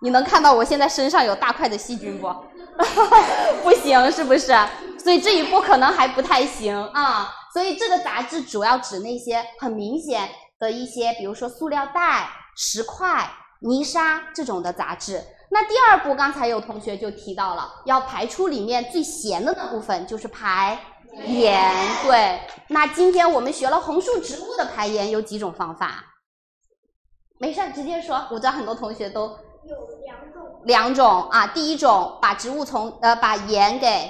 你能看到我现在身上有大块的细菌不？不行，是不是？所以这一步可能还不太行啊。所以这个杂质主要指那些很明显的一些，比如说塑料袋、石块、泥沙这种的杂质。那第二步，刚才有同学就提到了，要排出里面最咸的那部分，就是排盐。对，那今天我们学了红树植物的排盐有几种方法？没事，直接说。我知道很多同学都有两种啊。第一种，把植物把盐给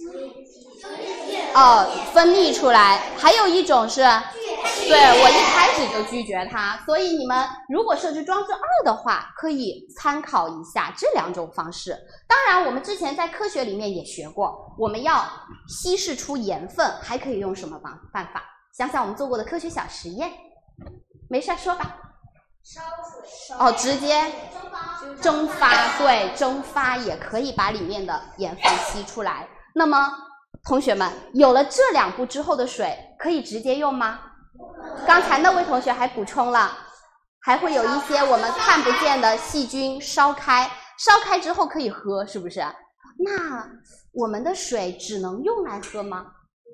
分泌出来，还有一种是，对，我一开始就拒绝它。所以你们如果设置装置2的话，可以参考一下这2种方式。当然，我们之前在科学里面也学过，我们要稀释出盐分，还可以用什么办法？想想我们做过的科学小实验。没事说吧。 烧水。 直接蒸发，对，蒸发也可以把里面的盐分吸出来。那么同学们，有了这2步之后的水可以直接用吗？刚才那位同学还补充了，还会有一些我们看不见的细菌烧开之后可以喝，是不是？那我们的水只能用来喝吗？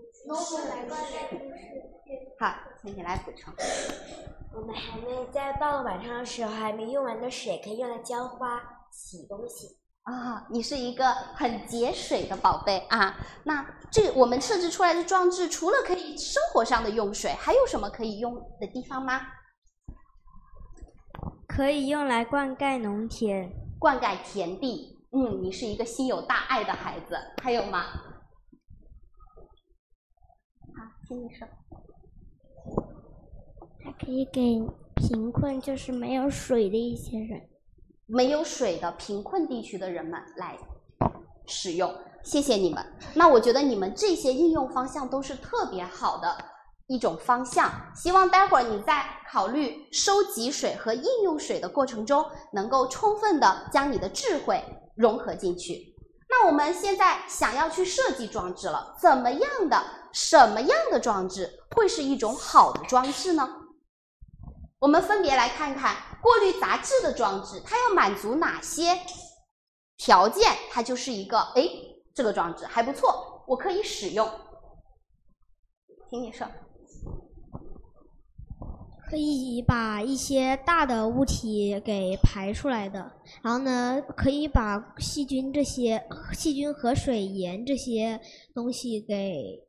好，请你来补充。 我们还没在到了晚上的时候，还没用完的水可以用来浇花、洗东西。 你是一个很节水的宝贝啊。那我们设置出来的装置，除了可以生活上的用水，还有什么可以用的地方吗？ 可以用来灌溉农田。 灌溉田地。你是一个心有大爱的孩子。还有吗？好，请你说。 还可以给贫困，就是没有水的一些人， 没有水的贫困地区的人们来使用。谢谢你们。那我觉得你们这些应用方向都是特别好的一种方向，希望待会儿你在考虑收集水和应用水的过程中，能够充分的将你的智慧融合进去。那我们现在想要去设计装置了，什么样的装置会是一种好的装置呢？我们分别来看看过滤杂质的装置，它要满足哪些条件，它就是一个这个装置还不错，我可以使用。听你说。 可以把一些大的物体给排出来的，然后呢，可以把细菌和水、盐这些东西给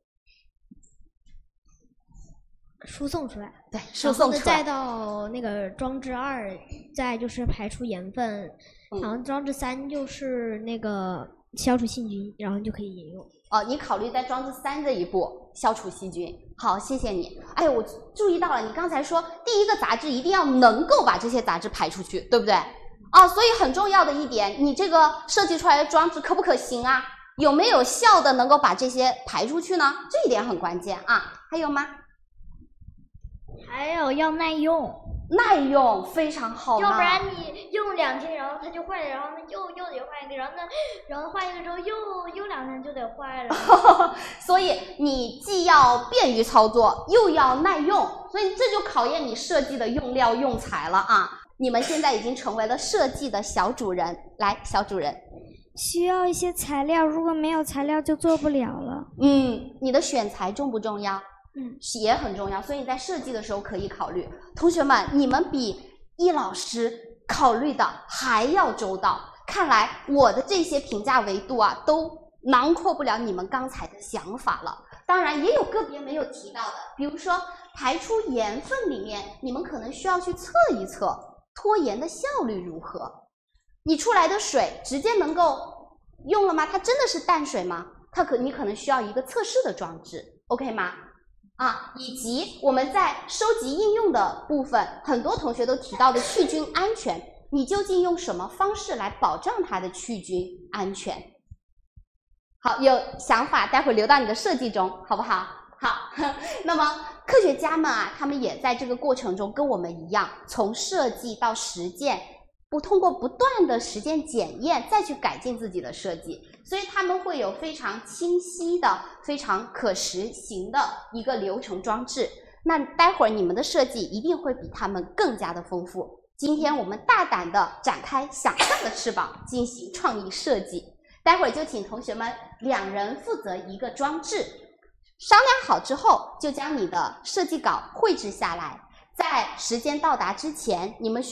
输送出来。 对，输送出来。 再到那个装置2，再就是排出盐分，然后装置3就是那个消除细菌，然后就可以饮用。 你考虑在装置3这一步消除细菌。好，谢谢你。我注意到了，你刚才说第一个杂质一定要能够把这些杂质排出去，对不对？所以很重要的一点，你这个设计出来的装置可不可行啊？有没有效的能够把这些排出去呢？这一点很关键啊。还有吗？ 还有要耐用。 耐用非常好， 要不然你用2天，然后它就坏了，然后呢又得换一个，然后换一个之后又2天就得坏了。 所以你既要便于操作，又要耐用，所以这就考验你设计的用料用材了啊！你们现在已经成为了设计的小主人。来，小主人， 需要一些材料，如果没有材料就做不了了。 你的选材重不重要？也很重要，所以你在设计的时候可以考虑。同学们，你们比易老师考虑的还要周到，看来我的这些评价维度啊，都囊括不了你们刚才的想法了。当然也有个别没有提到的，比如说排出盐分里面，你们可能需要去测一测脱盐的效率如何。你出来的水直接能够用了吗？它真的是淡水吗？你可能需要一个测试的装置 ，OK 吗？以及我们在收集应用的部分，很多同学都提到的去菌安全，你究竟用什么方式来保障它的去菌安全？好，有想法待会留到你的设计中，好不好？好，那么科学家们啊，他们也在这个过程中跟我们一样，从设计到实践，通过不断的实践检验，再去改进自己的设计。所以他们会有非常清晰的、非常可实行的一个流程装置。那待会儿你们的设计一定会比他们更加的丰富。 今天我们大胆的展开想象的翅膀，进行创意设计。待会儿就请同学们2人负责一个装置，商量好之后，就将你的设计稿绘制下来。在时间到达之前，你们